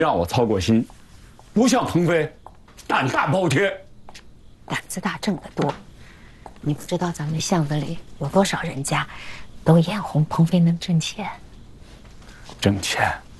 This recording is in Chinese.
让我操过心，不像鹏飞，胆大包天。 胆子大挣得多，你不知道咱们巷子里有多少人家，都眼红鹏飞能挣钱。 挣钱